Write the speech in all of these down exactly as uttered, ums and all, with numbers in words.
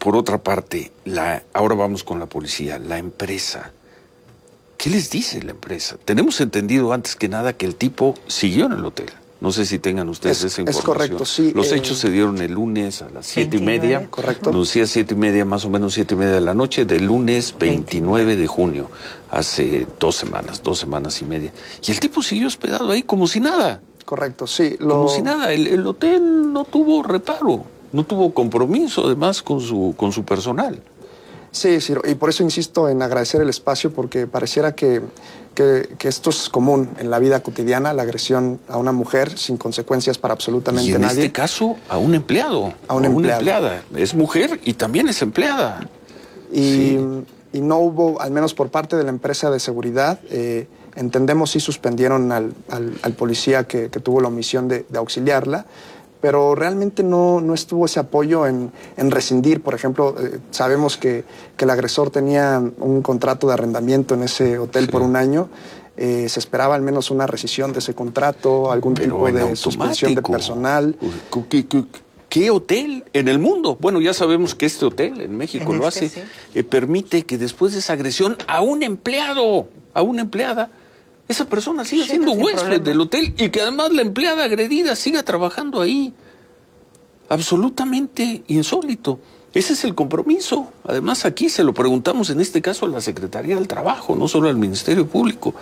por otra parte, la, ahora vamos con la policía, la empresa. ¿Qué les dice la empresa? Tenemos entendido antes que nada que el tipo siguió en el hotel. No sé si tengan ustedes es, esa información. Es correcto, sí. Los eh, hechos se dieron el lunes a las siete y media. Correcto. Nos decía siete y media, más o menos siete y media de la noche, del lunes veintinueve de junio, hace dos semanas, dos semanas y media. Y el tipo siguió hospedado ahí como si nada. Correcto, sí. Lo... Como si nada. El, el hotel no tuvo reparo, no tuvo compromiso además con su, con su personal. Sí, sí, y por eso insisto en agradecer el espacio, porque pareciera que, que, que esto es común en la vida cotidiana, la agresión a una mujer sin consecuencias para absolutamente nadie. Y en nadie. este caso, a un empleado, a, un a empleado. una empleada. Es mujer y también es empleada. Y, sí. y no hubo, al menos por parte de la empresa de seguridad, eh, entendemos si suspendieron al, al, al policía que, que tuvo la omisión de, de auxiliarla, pero realmente no, no estuvo ese apoyo en, en rescindir. Por ejemplo, eh, sabemos que, que el agresor tenía un contrato de arrendamiento en ese hotel sí. por un año. Eh, se esperaba al menos una rescisión de ese contrato, algún pero tipo de automático. suspensión de personal. ¿Qué, qué, qué hotel en el mundo? Bueno, ya sabemos que este hotel en México en lo este, hace, sí. eh, permite que después de esa agresión a un empleado, a una empleada, esa persona sigue sí, siendo huésped del hotel y que además la empleada agredida siga trabajando ahí. Absolutamente insólito. Ese es el compromiso. Además, aquí se lo preguntamos en este caso a la Secretaría del Trabajo, no solo al Ministerio Público.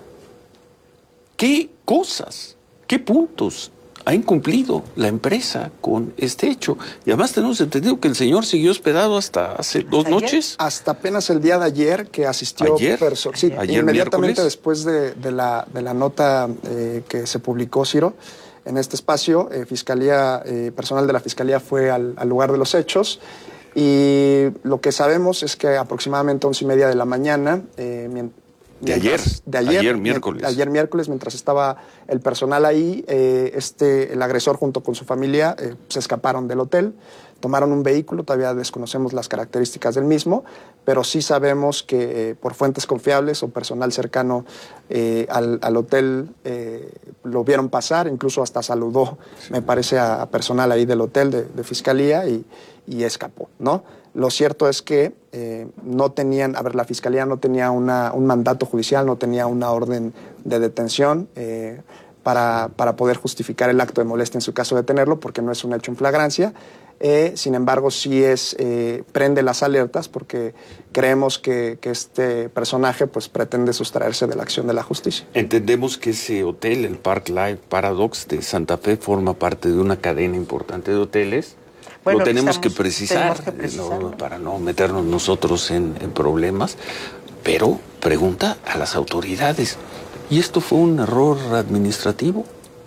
¿Qué cosas, qué puntos ha incumplido la empresa con este hecho? Y además tenemos entendido que el señor siguió hospedado hasta hace dos ¿Ayer? noches. Hasta apenas el día de ayer que asistió. ¿Ayer? Perso sí, ¿Ayer inmediatamente miércoles? después de, de, la, de la nota eh, que se publicó, Ciro, en este espacio, eh, fiscalía, eh, personal de la Fiscalía fue al, al lugar de los hechos y lo que sabemos es que aproximadamente once y media de la mañana, eh, de ayer, de ayer, ayer miércoles. Ayer miércoles, mientras estaba el personal ahí, eh, este, el agresor junto con su familia eh, se escaparon del hotel, tomaron un vehículo, todavía desconocemos las características del mismo, pero sí sabemos que eh, por fuentes confiables o personal cercano eh, al, al hotel eh, lo vieron pasar, incluso hasta saludó, sí. me parece, a, a personal ahí del hotel de, de Fiscalía y, y escapó, ¿no? Lo cierto es que eh, no tenían, a ver, la Fiscalía no tenía una, un mandato judicial, no tenía una orden de detención eh, para, para poder justificar el acto de molestia en su caso de detenerlo, porque no es un hecho en flagrancia. Eh, sin embargo, sí es, eh, prende las alertas porque creemos que, que este personaje pues, pretende sustraerse de la acción de la justicia. Entendemos que ese hotel, el Park Life Paradox de Santa Fe, forma parte de una cadena importante de hoteles. Bueno, lo tenemos que precisar, tenemos que precisar no, para no meternos nosotros en, en problemas, pero pregunta a las autoridades, ¿y esto fue un error administrativo?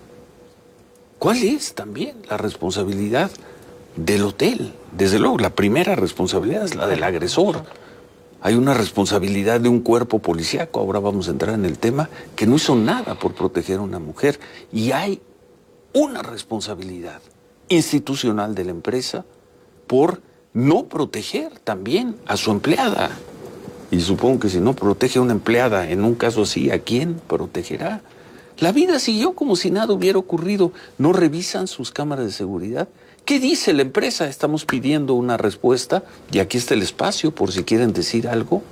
¿Cuál es también la responsabilidad del hotel? Desde luego, la primera responsabilidad es la del agresor. Hay una responsabilidad de un cuerpo policíaco, ahora vamos a entrar en el tema, que no hizo nada por proteger a una mujer. Y hay una responsabilidad institucional de la empresa por no proteger también a su empleada. Y supongo que si no protege a una empleada en un caso así, ¿a quién protegerá? La vida siguió como si nada hubiera ocurrido. ¿No revisan sus cámaras de seguridad? ¿Qué dice la empresa? Estamos pidiendo una respuesta y aquí está el espacio por si quieren decir algo.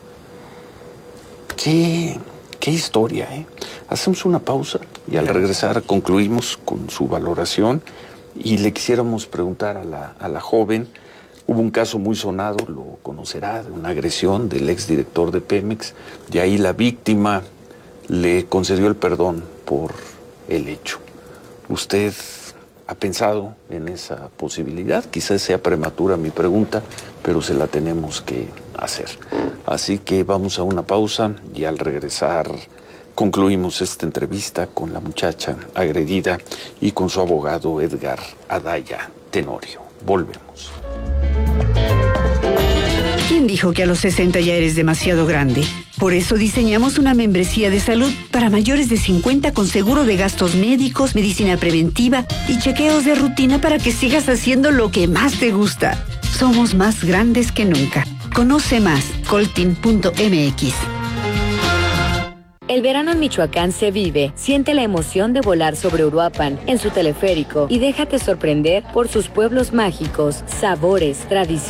Qué, qué historia, ¿eh? Hacemos una pausa y al regresar concluimos con su valoración. Y le quisiéramos preguntar a la, a la joven, hubo un caso muy sonado, lo conocerá, de una agresión del exdirector de Pemex, de ahí la víctima le concedió el perdón por el hecho. ¿Usted ha pensado en esa posibilidad? Quizás sea prematura mi pregunta, pero se la tenemos que hacer. Así que vamos a una pausa y al regresar concluimos esta entrevista con la muchacha agredida y con su abogado Edgar Adaya Tenorio. Volvemos. ¿Quién dijo que a los sesenta ya eres demasiado grande? Por eso diseñamos una membresía de salud para mayores de cincuenta con seguro de gastos médicos, medicina preventiva y chequeos de rutina para que sigas haciendo lo que más te gusta. Somos más grandes que nunca. Conoce más, coltin punto m x. El verano en Michoacán se vive. Siente la emoción de volar sobre Uruapan en su teleférico y déjate sorprender por sus pueblos mágicos, sabores, tradiciones.